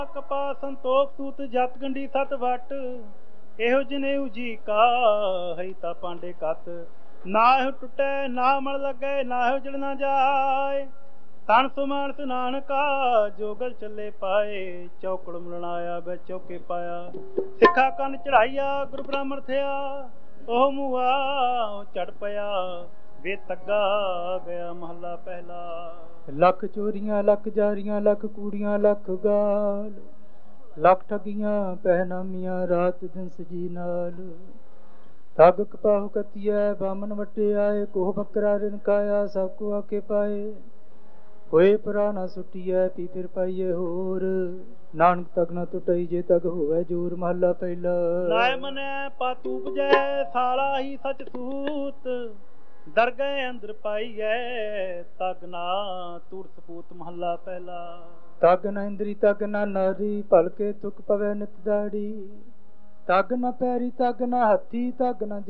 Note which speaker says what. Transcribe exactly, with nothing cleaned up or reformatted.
Speaker 1: ਕਪਾ ਸੰਤੋਖ ਸੂਤ ਜਤ ਗੰਢੀ ਸਤ ਵਟ ਇਹੋ ਜਨੇਊ ਜੀ ਕਾ ਹੈ ਤਾਂ ਪਾਂਡੇ ਕਤ ਨਾ ਇਹੋ ਟੁੱਟੇ ਨਾ ਮਲ ਲੱਗੇ ਨਾ ਇਹੋ ਜੜ ਨਾ ਜਾਏ ਤਨ ਸੁਮਾਨ ਨਾਨਕਾ ਜੋਗਲ ਚੱਲੇ ਪਾਏ ਚੌਕੜ ਮਲਣਾਇਆ ਬੈ ਚੌਕੇ ਪਾਇਆ ਸਿੱਖਾ ਕੰਨ ਚੜਾਈਆ ਗੁਰੂ ਬ੍ਰਾਹਮਣ ਥਿਆ ਉਹ ਮੂਆ ਚੜ ਪਿਆ ਵੇ ਤੱਗਾ ਗਿਆ ਮਹੱਲਾ ਪਹਿਲਾ।
Speaker 2: ਲੱਖ ਚੋਰੀਆਂ ਲੱਖ ਜਾਰੀਆਂ ਲੱਖ ਕੂੜੀਆਂ ਲੱਖ ਗਾਲ ਲੱਖ ਠੱਗੀਆਂ ਪਹਿਨਾਮੀਆਂ ਰਾਤ ਦਿਨ ਸਜੀ ਨਾਲ ਠੱਗ ਕਪਾਹੁ ਕਤੀਐ ਬਾਮਨ ਵਟੇ ਆਏ ਕੋਹ ਬੱਕਰਾ ਰਿਨ ਕਾਇਆ ਸਭ ਕੋ ਆਕੇ ਪਾਏ ਹੋਏ ਪਰਾ ਨਾ ਸੁੱਟੀਐ ਪੀ ਫਿਰ ਪਾਈਏ ਹੋਰ ਨਾਨਕ ਤਕ ਨਾ ਟੁੱਟਈ ਜੇ ਤਕ ਹੋਵੇ ਜੋਰ ਮਹੱਲਾ ਪਹਿਲਾ।
Speaker 1: ਨਾਇ ਮਨੈ ਪਾਤੂ ਉਪਜੈ ਸਾਲਾ ਹੀ ਸਚ ਸੂਤ ਦਰ ਗਏ ਅੰਦਰ ਪਾਈਐ ਤਗ ਨਾ ਤੂੜ ਸਪੂਤ ਮਹੱਲਾ ਪਹਿਲਾ।
Speaker 2: ਤਗ ਨਾ ਇੰਦਰੀ ਤਗ ਨਾ ਨਾਰੀ ਭਲਕੇ ਤੁਕ ਪਵੈ ਨਿਤ ਦਾੜੀ ਤਗ ਨਾ ਪੈਰੀ ਤਗ ਨਾ ਹੱਥੀ ਤਗ ਨਾ